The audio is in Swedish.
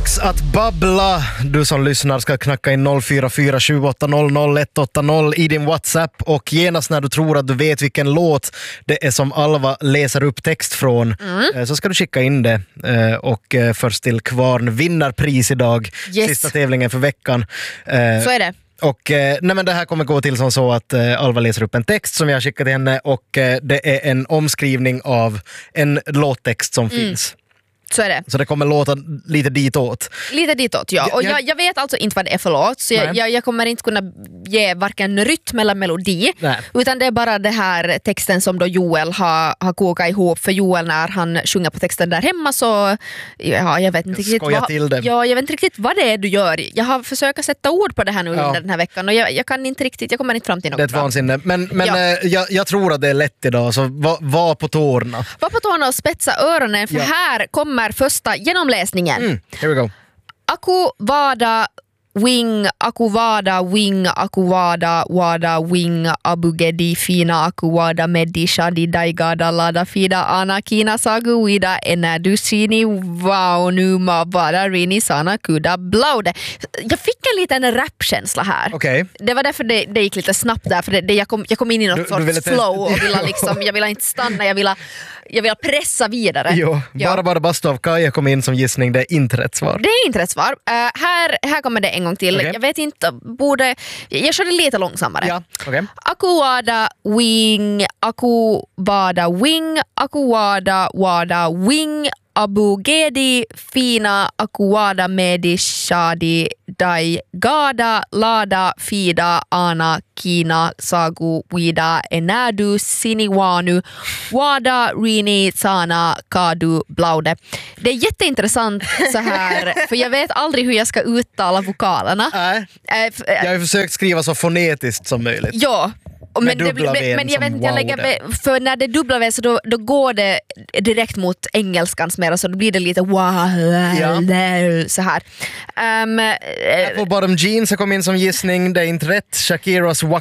Dags att babbla. Du som lyssnar ska knacka in 044 780 180 i din WhatsApp och genast när du tror att du vet vilken låt det är som Alva läser upp text från så ska du skicka in det och först till Kvarn vinnarpris idag. Yes. Sista tävlingen för veckan. Så är det. Och nej, men det här kommer gå till som så att Alva läser upp en text som jag har skickat till henne och det är en omskrivning av en låttext som finns. Så är det. Så det kommer låta lite ditåt. Lite ditåt, ja. Och jag vet alltså inte vad det är för låt. Så jag kommer inte kunna ge varken rytm eller melodi. Nej. Utan det är bara det här texten som då Joel har kokat ihop. För Joel när han sjunger på texten där hemma så... Ja, jag vet inte riktigt jag vet inte riktigt vad det är du gör. Jag har försökt sätta ord på det här nu under den här veckan. Och jag kan inte riktigt, jag kommer inte fram till något. Det är ett vansinne. Men jag tror att det är lätt idag. Så var på tårna. Var på tårna och spetsa öronen. För här kommer första genomläsningen. Here we go. Aku vada wing, aku vada wing, aku vada wing, abugedi fina, aku vada medi shadi daigada lada fida anakina saguida enadusini vaunuma vada rini sana kuda blaude. Jag fick en liten rapkänsla här. Okay. Det var därför det gick lite snabbt där, för jag kom in i något sorts flow och jag ville inte stanna, jag vill pressa vidare. Jo, bara Bastu av Kaja kom in som gissning, det är inte rätt svar. Det är inte rätt svar. Här kommer det en gång till. Okay. Jag vet inte, jag körde lite långsammare. Ja, okay. Aku vada wing, aku vada wing, aku vada wing, abugedi fina, aku vada medi shadi dai gada lada fida ana kina sagu wida enadu siniwanu wada rini sana kadu blaude. Det är jätteintressant så här, för jag vet aldrig hur jag ska uttala vokalerna. Jag har försökt skriva så fonetiskt som möjligt. Ja. Men jag vet inte, jag lägger, för när det är dubbla V så då går det direkt mot engelskans mer, så då blir det lite så här. Apple Bottom Jeans har kommit in som gissning, det är inte rätt. Shakiras